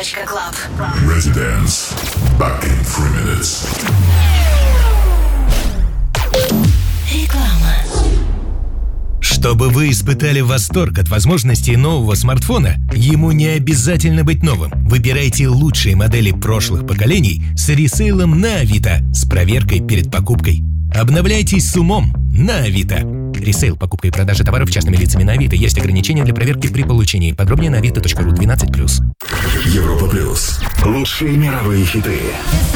residence.club. Residence. Back in 3 minutes. Реклама. Чтобы вы испытали восторг от возможностей нового смартфона, ему не обязательно быть новым. Выбирайте лучшие модели прошлых поколений с ресейлом на Авито с проверкой перед покупкой. Обновляйтесь с умом на Авито. Ресейл, покупка и продажа товаров частными лицами на Авито. Есть ограничения для проверки при получении. Подробнее на avito.ru 12+. Европа плюс. Лучшие мировые хиты.